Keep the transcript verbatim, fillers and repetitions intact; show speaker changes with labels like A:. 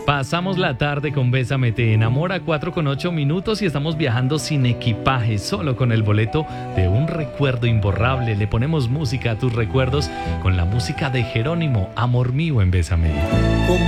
A: Pasamos la tarde con Bésame Te Enamora, cuatro con ocho minutos y estamos viajando sin equipaje, solo con el boleto de un recuerdo imborrable. Le ponemos música a tus recuerdos con la música de Jerónimo, Amor Mío en Bésame.